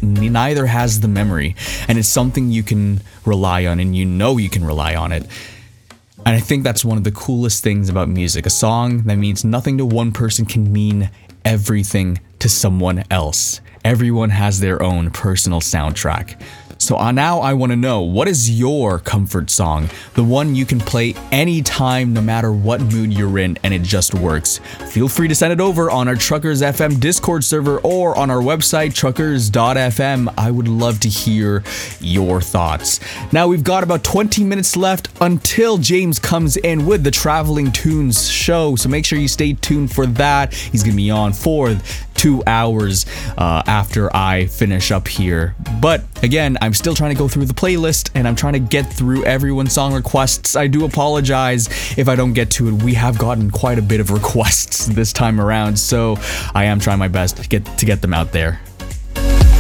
neither has the memory. And it's something you can rely on, and you know you can rely on it. And I think that's one of the coolest things about music. A song that means nothing to one person can mean everything to someone else. Everyone has their own personal soundtrack. So now I want to know, what is your comfort song? The one you can play anytime, no matter what mood you're in, and it just works. Feel free to send it over on our Truckers FM Discord server or on our website, truckers.fm. I would love to hear your thoughts. Now we've got about 20 minutes left until James comes in with the Traveling Tunes show, so make sure you stay tuned for that. He's going to be on for 2 hours after I finish up here. But again, I'm still trying to go through the playlist, and I'm trying to get through everyone's song requests. I do apologize if I don't get to it. We have gotten quite a bit of requests this time around, so I am trying my best to get them out there.